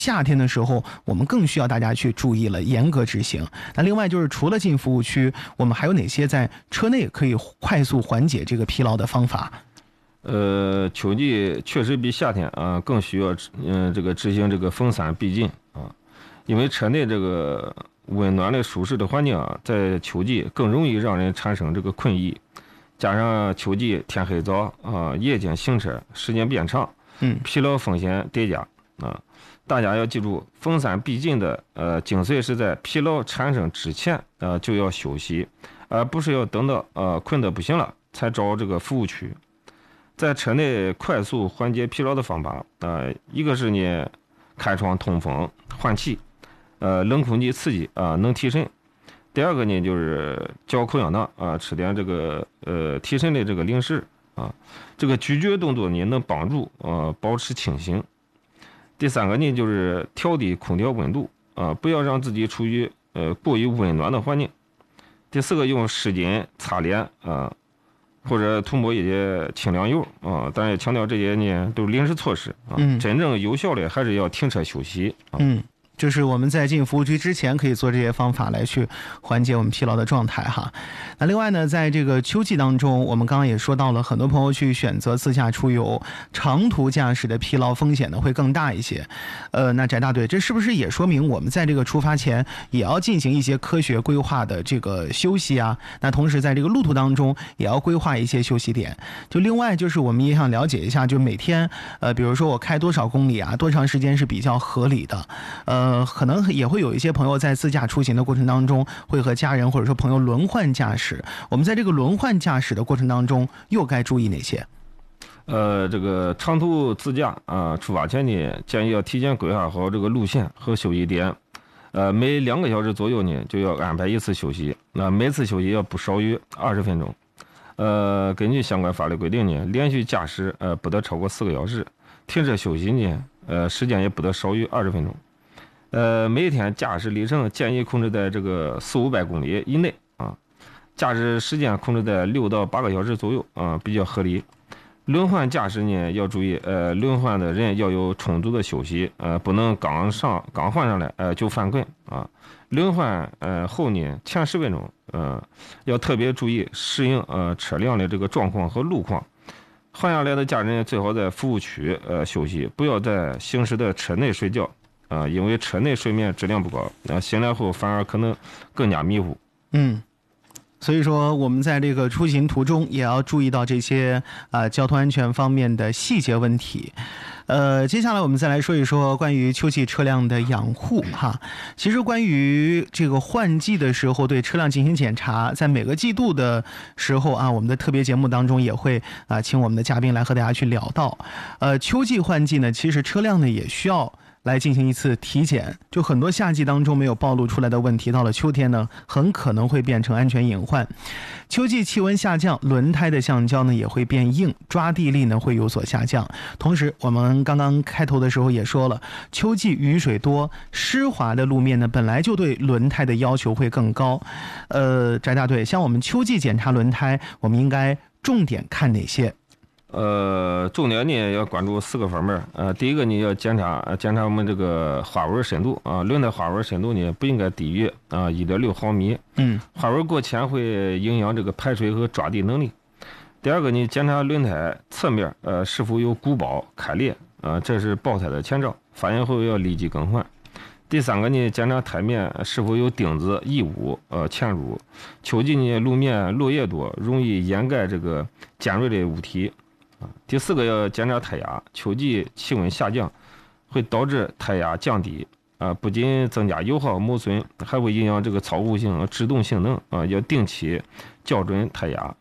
夏天的时候，我们更需要大家去注意了，严格执行。那另外就是除了进服务区，我们还有哪些在车内可以快速缓解这个疲劳的方法？ 秋季确实比夏天啊更需要这个执行这个分散闭进啊，因为车内这个温暖的舒适的环境啊，在秋季更容易让人产生这个困意，加上秋季天黑早啊，夜间行车时间变长，疲劳风险叠加啊。大家要记住，分散闭进的精髓是在疲劳产生之前就要休息，而不是要等到困得不行了才找这个服务区。在车内快速缓解疲劳的方法一个是你开窗通风换气，冷空气刺激能提神。第二个呢就是嚼口香糖吃点这个提神的这个零食这个咀嚼动作呢能帮助保持清醒。第三个呢就是调低空调温度不要让自己处于过于温暖的环境。第四个用湿巾擦脸或者涂抹一些清凉油当然也强调这些呢都是临时措施真正有效的还是要停车休息就是我们在进服务区之前可以做这些方法来去缓解我们疲劳的状态哈。那另外呢，在这个秋季当中，我们刚刚也说到了，很多朋友去选择自驾出游，长途驾驶的疲劳风险呢会更大一些。那翟大队，这是不是也说明我们在这个出发前也要进行一些科学规划的这个休息啊？那同时在这个路途当中也要规划一些休息点。就另外就是我们也想了解一下，就每天比如说我开多少公里多长时间是比较合理的？可能也会有一些朋友在自驾出行的过程当中会和家人或者说朋友轮换驾驶，我们在这个轮换驾驶的过程当中又该注意哪些？ 这个长途自驾出发前呢，建议要提前规划好这个路线和休息点，每2个小时左右呢就要安排一次休息，那每次休息要不少于20分钟。根据相关法律规定呢，连续驾驶不得超过4个小时，停车休息呢时间也不得少于20分钟。每天驾驶里程建议控制在这个400-500公里以内驾驶时间控制在6到8个小时左右比较合理。轮换驾驶呢要注意，轮换的人要有充足的休息，不能刚换上来就犯困轮换后呢前10分钟要特别注意适应车辆的这个状况和路况。换下来的驾驶最好在服务区休息，不要在行驶的车内睡觉。因为车内睡眠质量不高，醒来后反而可能更加迷糊。 所以说我们在这个出行途中也要注意到这些交通安全方面的细节问题。接下来我们再来说一说关于秋季车辆的养护哈。其实关于这个换季的时候对车辆进行检查，在每个季度的时候我们的特别节目当中也会请我们的嘉宾来和大家去聊到。秋季换季呢，其实车辆呢也需要来进行一次体检，就很多夏季当中没有暴露出来的问题，到了秋天呢，很可能会变成安全隐患。秋季气温下降，轮胎的橡胶呢也会变硬，抓地力呢会有所下降。同时，我们刚刚开头的时候也说了，秋季雨水多，湿滑的路面呢本来就对轮胎的要求会更高。翟大队，像我们秋季检查轮胎，我们应该重点看哪些？ 重点呢要关注4个方面。第一个呢要检查我们这个花纹深度轮胎花纹深度呢不应该低于1.6毫米。花纹过浅会影响这个排水和抓地能力。第二个呢，检查轮胎侧面是否有鼓包开裂这是爆胎的前兆，发现后要立即更换。第三个呢，检查胎面是否有钉子、异物嵌入。秋季呢路面落叶多，容易掩盖这个尖锐的物体。第4个要检查胎压，秋季气温下降会导致胎压降低不仅增加油耗磨损，还会影响这个操控性制动性能要定期校准胎压。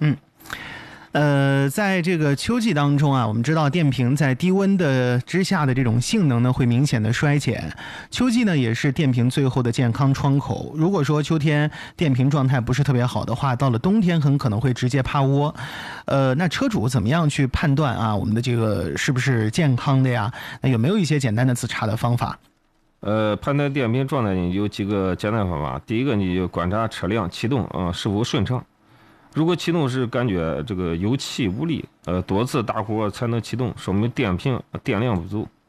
在这个秋季当中我们知道电瓶在低温的之下的这种性能呢会明显的衰减。秋季呢也是电瓶最后的健康窗口。如果说秋天电瓶状态不是特别好的话，到了冬天很可能会直接趴窝。那车主怎么样去判断我们的这个是不是健康的呀？那有没有一些简单的自查的方法？ 判断电瓶状态有几个简单方法。第一个，你就观察车辆启动是否顺畅。如果启动时感觉这个有气无力，多次打火才能启动，说明电瓶电量不足。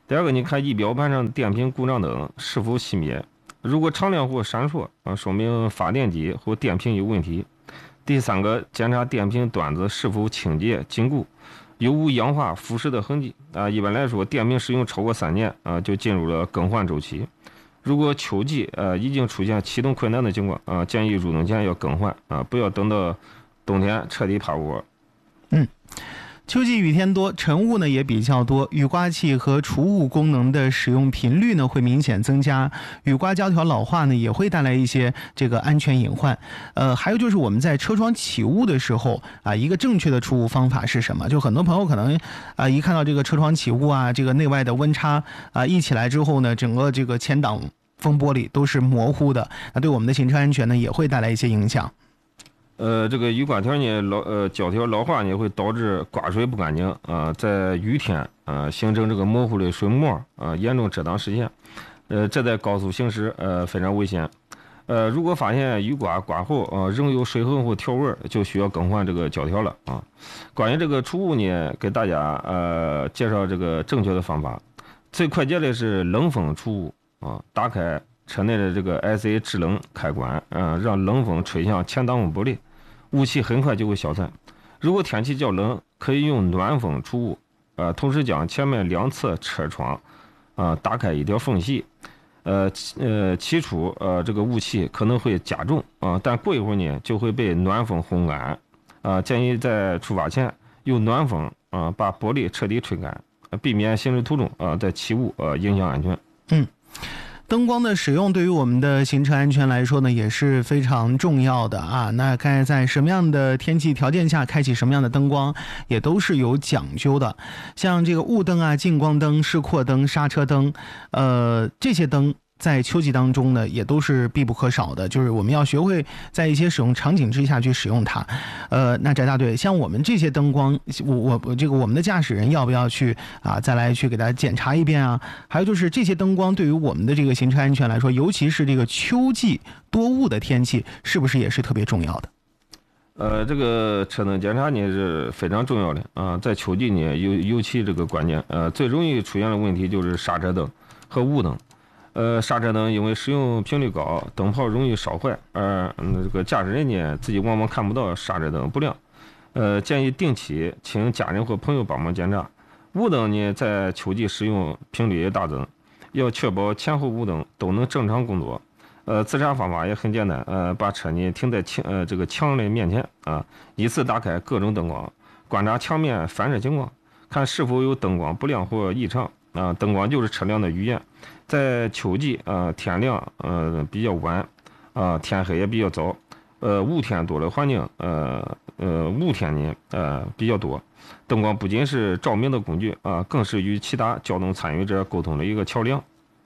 第二个，你看仪表盘上电瓶故障灯是否熄灭，如果常亮或闪烁说明发电机或电瓶有问题。第三个，检查电瓶端子是否清洁坚固，有无氧化腐蚀的痕迹一般来说，电瓶使用超过3年就进入了更换周期。如果秋季已经出现启动困难的情况建议入冬前要更换不要等到冬天彻底趴窝。 秋季雨天多，晨雾呢也比较多，雨刮器和除雾功能的使用频率呢会明显增加，雨刮胶条老化呢也会带来一些这个安全隐患。还有就是我们在车窗起雾的时候一个正确的除雾方法是什么？就很多朋友可能一看到这个车窗起雾这个内外的温差一起来之后呢，整个这个前挡风玻璃都是模糊的，那对我们的行车安全呢也会带来一些影响。 这个雨刮条呢胶条老化呢会导致刮水不干净在雨天形成这个模糊的水膜严重遮挡视线，这在高速行驶非常危险。如果发现雨刮后仍有水痕或条纹，就需要更换这个胶条了关于这个除雾呢，给大家介绍这个正确的方法。最快捷的是冷风除雾打开车内的这个 SA 制冷开关让冷风吹向前挡风玻璃，雾气很快就会消散。如果天气较冷，可以用暖风除雾同时将前面2侧车窗打开一条缝隙。起初这个雾气可能会加重但过一会儿呢就会被暖风烘干建议在出发前用暖风把玻璃彻底吹干，避免行驶途中再起雾影响安全。 灯光的使用对于我们的行车安全来说呢也是非常重要的那该在什么样的天气条件下开启什么样的灯光也都是有讲究的。像这个雾灯近光灯、示廓灯、刹车灯这些灯在秋季当中呢也都是必不可少的，就是我们要学会在一些使用场景之下去使用它。那翟大队，像我们这些灯光我们的驾驶人要不要去再来去给大家检查一遍还有就是这些灯光对于我们的这个行车安全来说，尤其是这个秋季多雾的天气，是不是也是特别重要的？ 这个车灯检查呢是非常重要的在秋季呢尤其这个关键最容易出现的问题就是刹车灯和雾灯。刹车灯因为使用频率高，灯泡容易烧坏，这个驾驶人呢自己往往看不到刹车灯不亮。建议定期请家人或朋友帮忙检查。雾灯呢在秋季使用频率也大增，要确保前后雾灯都能正常工作。自查方法也很简单，把车呢停在这个墙的面前依次打开各种灯光，观察墙面反射情况，看是否有灯光不亮或异常。灯光就是车辆的语言。在秋季天亮比较晚天黑也比较早雾天多的环境雾天呢比较多，灯光不仅是照明的工具更是与其他交通参与者沟通的一个桥梁。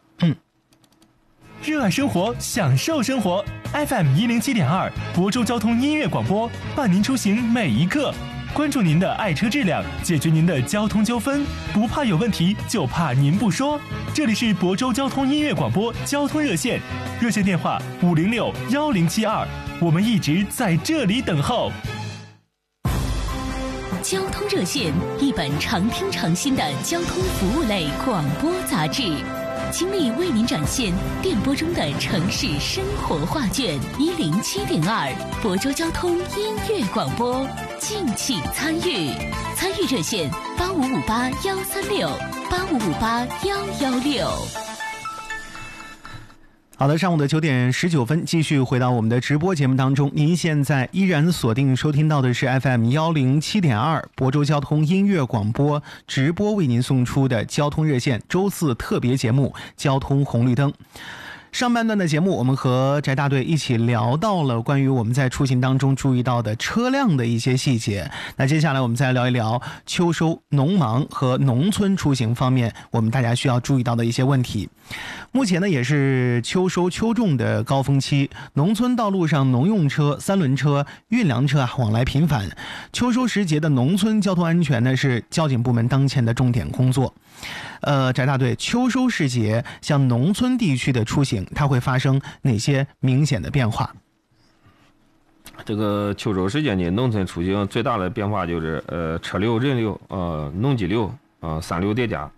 热爱生活，享受生活。FM 107.2亳州交通音乐广播，伴您出行每一刻。关注您的爱车质量，解决您的交通纠纷，不怕有问题，就怕您不说。这里是亳州交通音乐广播交通热线，热线电话506-1072，我们一直在这里等候。 交通热线，一本常听常新的交通服务类广播杂志，倾力为您展现电波中的城市生活画卷。107.2亳州交通音乐广播，敬请参与。参与热线8558-136，8558-116。 好的，上午的9点19分，继续回到我们的直播节目当中。您现在依然锁定收听到的是 FM 107.2亳州交通音乐广播直播为您送出的交通热线周四特别节目交通红绿灯。上半段的节目，我们和翟大队一起聊到了关于我们在出行当中注意到的车辆的一些细节。那接下来我们再来聊一聊秋收、农忙和农村出行方面我们大家需要注意到的一些问题。目前呢也是秋收秋种的高峰期，农村道路上农用车、三轮车、运粮车往来频繁。秋收时节的农村交通安全呢是交警部门当前的重点工作。翟大队，秋收时节像农村地区的出行，它会发生哪些明显的变化？ 这个秋收时节呢，农村出行最大的变化就是车流、人流、农机流3流叠加。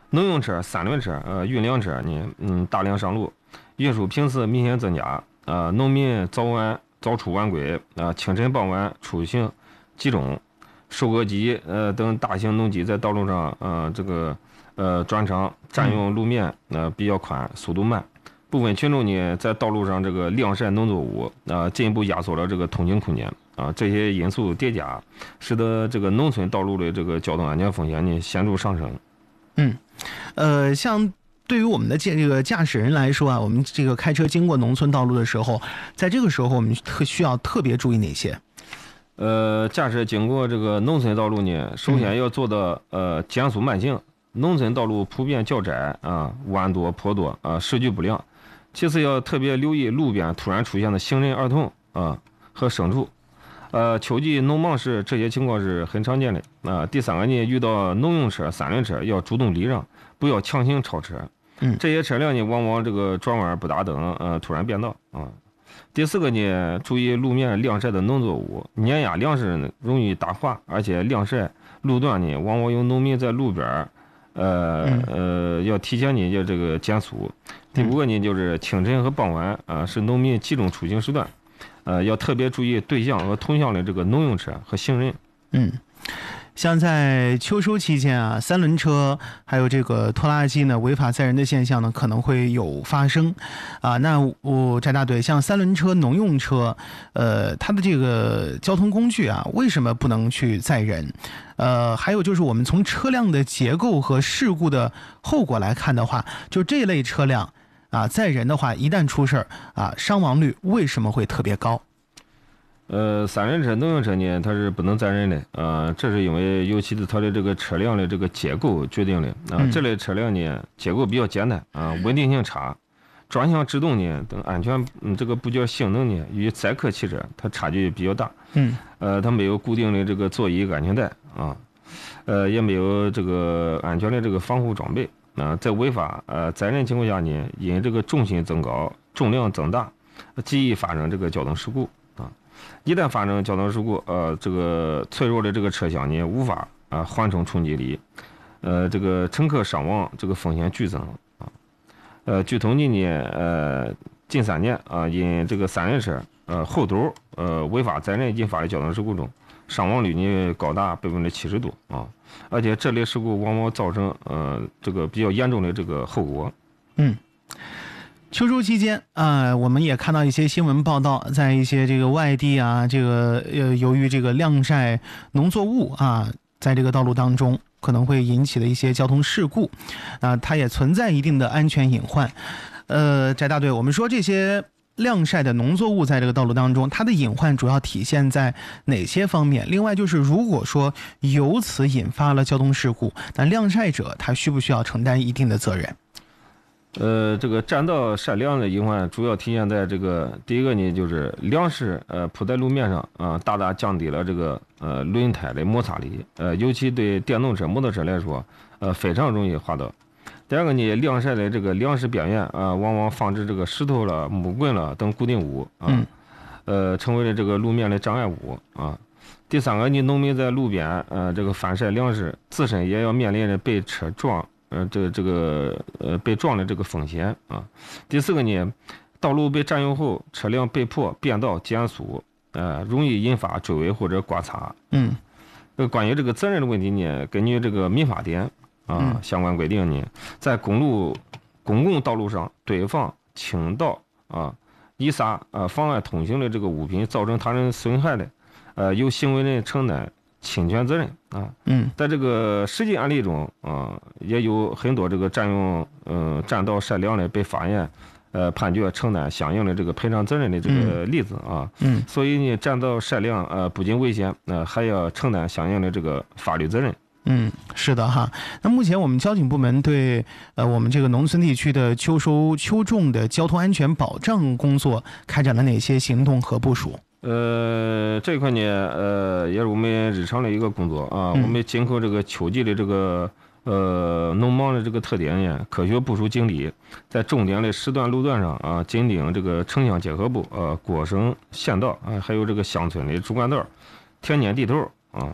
农用车、三轮车、运粮车呢，大量上路，运输频次明显增加，农民早出晚归，清晨傍晚出行集中，收割机等大型农机在道路上转场占用路面比较宽，速度慢。部分群众呢在道路上这个晾晒农作物，进一步压缩了这个通行空间。这些因素叠加，使得这个农村道路的这个交通安全风险呢显著上升。 像对于我们的这个驾驶人来说啊，我们这个开车经过农村道路的时候，在这个时候我们需要特别注意哪些？ 驾驶经过这个农村道路呢，首先要做到减速慢行。农村道路普遍较窄弯多坡多视距不良。其次要特别留意路边突然出现的行人、儿童和牲畜。秋季农忙时这些情况是很常见的。第三个呢，遇到农用车、三轮车要主动礼让，不要强行超车。这些车辆呢往往这个转弯不打灯，突然变道第四个呢，注意路面晾晒的农作物，碾压粮食呢容易打滑，而且晾晒路段呢往往有农民在路边要提前呢就这个减速。第五个呢，就是清晨和傍晚是农民集中出行时段，要特别注意对向和同向的这个农用车和行人。 像在秋收期间啊，三轮车还有这个拖拉机呢违法载人的现象呢可能会有发生那翟大队，像三轮车、农用车，它的这个交通工具啊，为什么不能去载人？还有就是我们从车辆的结构和事故的后果来看的话，就这类车辆载人的话，一旦出事伤亡率为什么会特别高？ 三轮车、农用车呢，它是不能载人的，这是因为尤其是它的这个车辆的这个结构决定的。这类车辆呢，结构比较简单稳定性差，转向制动呢等安全这个部件性能呢与载客汽车它差距比较大。它没有固定的这个座椅安全带也没有这个安全的这个防护装备在违法载人情况下呢，因这个重心增高、重量增大，极易发生这个交通事故。一旦发生交通事故，这个脆弱的这个车厢呢无法缓冲冲击力，这个乘客伤亡这个风险剧增据统计呢，近3年因这个三轮车后斗违法载人引发的交通事故中，伤亡率呢高达70%多而且这类事故往往造成这个比较严重的这个后果。 秋收期间我们也看到一些新闻报道，在一些这个外地这个由于这个晾晒农作物在这个道路当中可能会引起的一些交通事故它也存在一定的安全隐患。翟大队，我们说这些晾晒的农作物在这个道路当中，它的隐患主要体现在哪些方面？另外就是如果说由此引发了交通事故，那晾晒者他需不需要承担一定的责任？ 这个占道晒粮的隐患主要体现在这个第一个呢，就是粮食铺在路面上大大降低了这个轮胎的摩擦力，尤其对电动车、摩托车来说非常容易滑倒。第二个呢，晾晒的这个粮食边缘往往放置这个石头了、木棍了等固定物成为了这个路面的障碍物第三个呢，农民在路边这个翻晒粮食，自身也要面临着被车撞被撞的这个风险第四个呢，道路被占用后，车辆被迫变道减速，容易引发追尾或者刮擦。关于这个责任的问题呢，根据这个民法典相关规定呢，在公共道路上堆放、倾倒遗撒妨碍通行的这个物品，造成他人损害的，由行为人承担侵权责任在这个实际案例中也有很多这个占道晒粮的被法院判决承担相应的这个赔偿责任的这个例子所以呢，占道晒粮不仅危险还要承担相应的这个法律责任。 是的哈。那目前我们交警部门对我们这个农村地区的秋收秋种的交通安全保障工作开展了哪些行动和部署？ 这块呢，也是我们日常的一个工作我们结合这个秋季的这个农忙的这个特点呢，科学部署警力，在重点的时段路段上紧盯这个城乡结合部、国省县道还有这个乡村的主干道、田间地头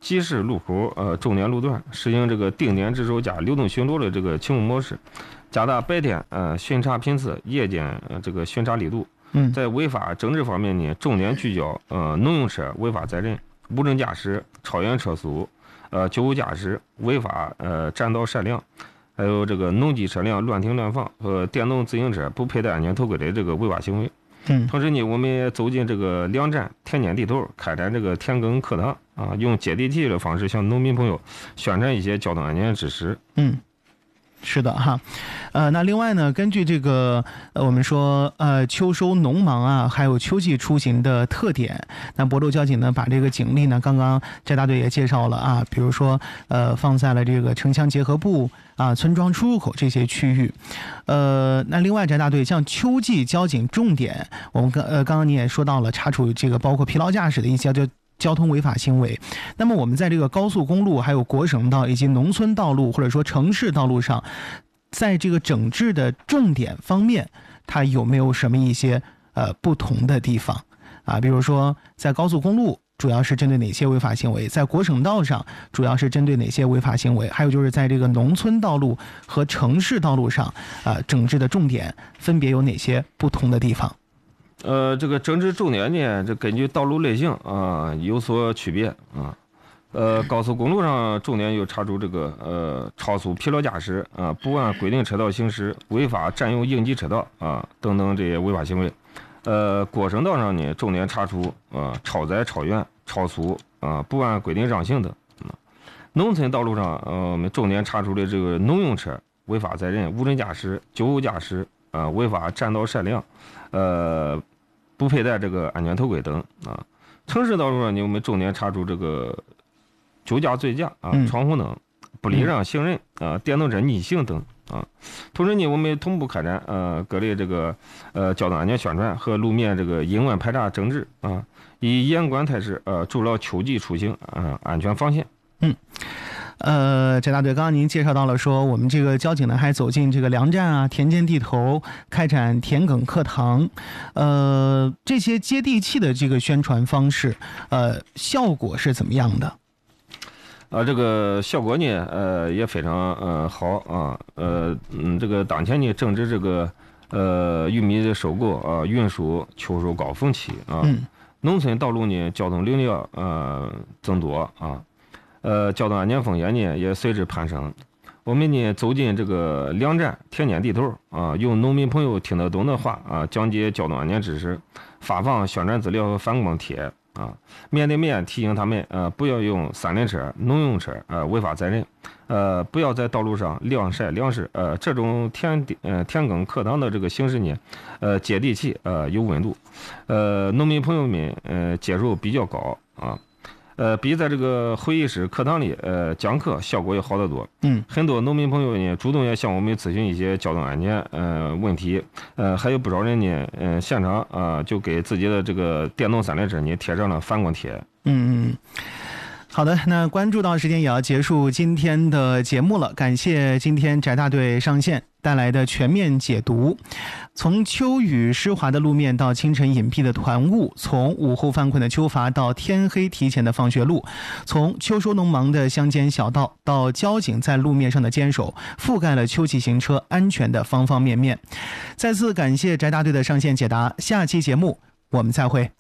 集市路口重点路段实行这个定点值守加流动巡逻的这个勤务模式，加大白天巡查频次，夜间这个巡查力度。在违法整治方面呢，重点聚焦农用车违法载人、无证驾驶、超员车速、酒后驾驶、违法占道闪亮，还有这个农机车辆乱停乱放和电动自行车不佩戴安全头盔的这个违法行为。同时呢，我们也走进这个粮站、田间地头，开展这个田埂课堂用接地气的方式向农民朋友宣传一些交通安全知识。 是的哈，那另外呢，根据这个我们说秋收农忙啊，还有秋季出行的特点，那亳州交警呢把这个警力呢，刚刚翟大队也介绍了啊，比如说放在了这个城乡结合部啊、村庄出入口这些区域。那另外翟大队像秋季交警重点，我们刚刚你也说到了查处这个包括疲劳驾驶的一些交通违法行为。那么我们在这个高速公路、还有国省道以及农村道路或者说城市道路上，在这个整治的重点方面，它有没有什么一些不同的地方啊？比如说在高速公路主要是针对哪些违法行为，在国省道上主要是针对哪些违法行为，还有就是在这个农村道路和城市道路上整治的重点分别有哪些不同的地方？ 这个整治重点呢，这根据道路类型有所区别啊。高速公路上重点有查处这个超速疲劳驾驶不按规定车道行驶、违法占用应急车道等等这些违法行为。国省道上呢，重点查处超载、超员、超速不按规定让行等。农村道路上我们重点查处的这个农用车违法载人、无证驾驶、酒后驾驶违法占道闪亮不佩戴这个安全头盔等城市道路上呢，我们重点查处这个酒驾、醉驾闯红灯、不礼让行人电动车逆行等同时呢，我们同步开展各类这个交通安全宣传和路面这个隐患排查整治以严管态势筑牢秋季出行安全防线。 翟大队，刚刚您介绍到了说，我们这个交警呢还走进这个粮站啊、田间地头，开展田埂课堂，这些接地气的这个宣传方式，效果是怎么样的？ 这个效果呢，也非常好这个当前呢正值这个玉米的收购运输秋收高峰期农村道路呢交通流量增多交通安全风险呢也随之攀升。我们呢走进这个粮站、田间地头用农民朋友听得懂的话讲解交通安全知识，发放宣传资料和反光贴面对面提醒他们不要用三轮车、农用车违法载人，不要在道路上晾晒粮食这种田埂课堂的这个形式呢接地气有温度，农民朋友们接受比较高比在这个会议室课堂里讲课效果也好得多。很多农民朋友呢主动也向我们咨询一些交通安全问题，还有不少人呢现场就给自己的这个电动三轮车呢贴上了反光贴。 好的，那关注到时间也要结束今天的节目了，感谢今天翟大队上线带来的全面解读。从秋雨湿滑的路面到清晨隐蔽的团雾，从午后犯困的秋乏到天黑提前的放学路，从秋收农忙的乡间小道到交警在路面上的坚守，覆盖了秋季行车安全的方方面面。再次感谢翟大队的上线解答，下期节目我们再会。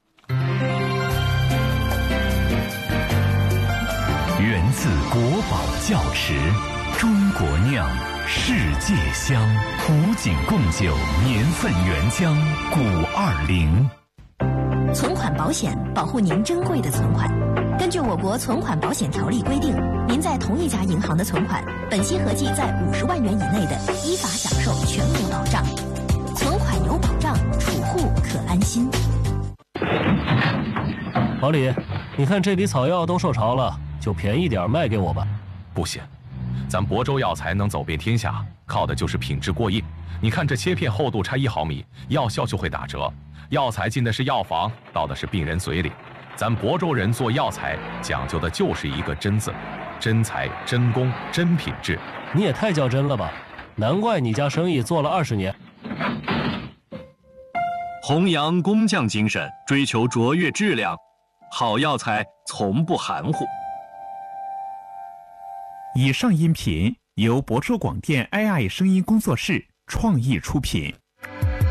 源自国宝窖池，中国酿，世界香，湖景贡酒年份原浆520。 存款保险保护您珍贵的存款。根据我国存款保险条例规定，您在同一家银行的存款，本息合计在50万元以内的，依法享受全额保障。存款有保障，储户可安心。 老李，你看这里草药都受潮了，就便宜点卖给我吧。 不行，咱亳州药材能走遍天下，靠的就是品质过硬。你看这切片厚度差1毫米，药效就会打折。药材进的是药房，到的是病人嘴里。咱亳州人做药材讲究的就是一个真字，真材、真工、真品质。 你也太较真了吧，难怪你家生意做了20年。 弘扬工匠精神，追求卓越质量，好药材从不含糊。 以上音频由亳州广电 AI 声音工作室创意出品。